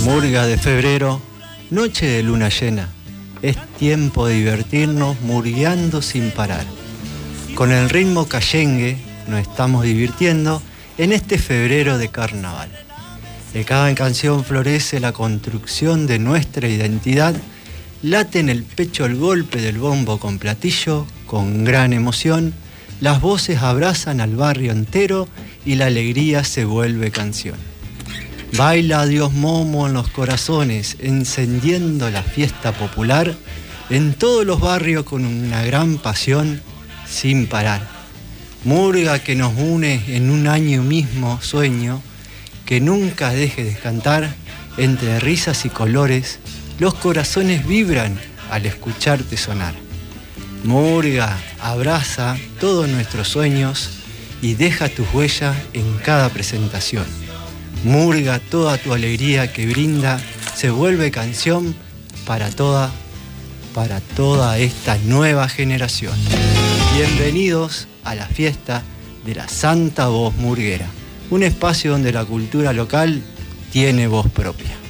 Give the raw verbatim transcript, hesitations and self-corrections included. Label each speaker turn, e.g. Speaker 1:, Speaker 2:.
Speaker 1: Murga de febrero, noche de luna llena. Es tiempo de divertirnos murgueando sin parar. Con el ritmo cayengue nos estamos divirtiendo en este febrero de carnaval. De cada canción florece la construcción de nuestra identidad. Late en el pecho el golpe del bombo con platillo, con gran emoción. Las voces abrazan al barrio entero y la alegría se vuelve canción. Baila Dios Momo en los corazones, encendiendo la fiesta popular en todos los barrios con una gran pasión sin parar. Murga que nos une en un año mismo sueño, que nunca deje de cantar, entre risas y colores, los corazones vibran al escucharte sonar. Murga abraza todos nuestros sueños y deja tus huellas en cada presentación. Murga, toda tu alegría que brinda se vuelve canción para toda, para toda esta nueva generación. Bienvenidos a la fiesta de la Santa Voz Murguera, un espacio donde la cultura local tiene voz propia.